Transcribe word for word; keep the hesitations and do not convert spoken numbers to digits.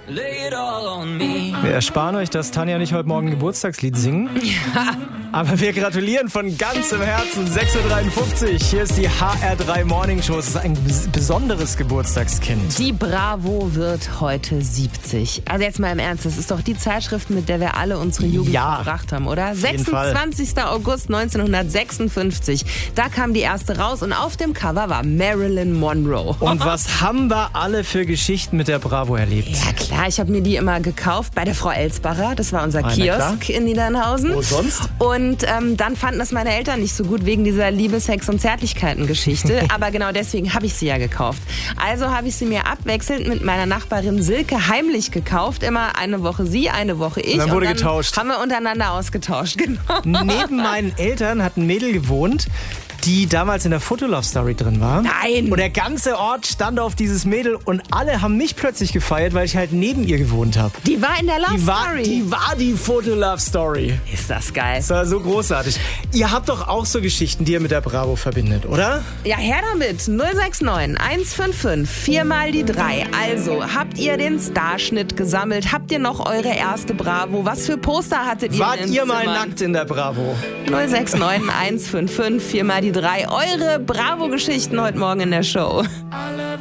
Wir ersparen euch, dass Tanja und ich heute Morgen ein Geburtstagslied singen. Ja. Aber wir gratulieren von ganzem Herzen. sechs Uhr dreiundfünfzig. Hier ist die H R drei Morning Show. Es ist ein besonderes Geburtstagskind. Die Bravo wird heute siebzig. Also jetzt mal im Ernst, das ist doch die Zeitschrift, mit der wir alle unsere Jugend ja, verbracht haben, oder? sechsundzwanzigster August neunzehnhundertsechsundfünfzig. Da kam die erste raus und auf dem Cover war Marilyn Monroe. Und was haben wir alle für Geschichten mit der Bravo erlebt? Ja klar, ich habe mir die immer gekauft bei der Frau Elsbacher. Das war unser Ah, Kiosk in Niedernhausen. Wo sonst? Und ähm, dann fanden das meine Eltern nicht so gut wegen dieser Liebe, Sex und Zärtlichkeiten-Geschichte. Aber genau deswegen habe ich sie ja gekauft. Also habe ich sie mir abwechselnd mit meiner Nachbarin Silke heimlich gekauft. Immer eine Woche sie, eine Woche ich. Und dann wurde und dann getauscht. Haben wir untereinander ausgetauscht, genau. Neben meinen Eltern hat ein Mädel gewohnt, die damals in der Fotolove-Story drin war. Nein! Und der ganze Ort stand auf dieses Mädel und alle haben mich plötzlich gefeiert, weil ich halt neben ihr gewohnt habe. Die war in der Love Die war, Story. die war die Fotolove-Story. Ist das geil. Das war so großartig. Ihr habt doch auch so Geschichten, die ihr mit der Bravo verbindet, oder? Ja, her damit. null sechs neun eins fünf fünf vier mal die drei. Also, habt ihr den Starschnitt gesammelt? Habt ihr noch eure erste Bravo? Was für Poster hattet ihr Wart in den ihr mal Zimmern? nackt in der Bravo? null sechs neun eins fünf fünf vier mal die drei. Eure Bravo-Geschichten heute Morgen in der Show.